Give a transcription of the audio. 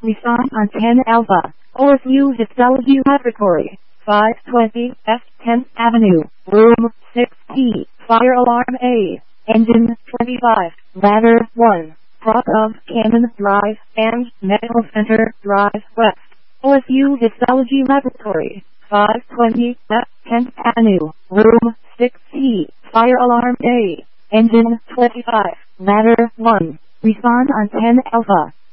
Respond on 10 Alpha. OSU Histology Laboratory. 520 F 10th Avenue. Room 6T. Fire alarm A. Engine 25. Ladder 1. Cross of Cannon Drive and Medical Center Drive West. OSU Histology Laboratory. 520 F 10th Avenue. Room 6T. Fire alarm A. Engine 25. Ladder 1. Respond on 10 Alpha.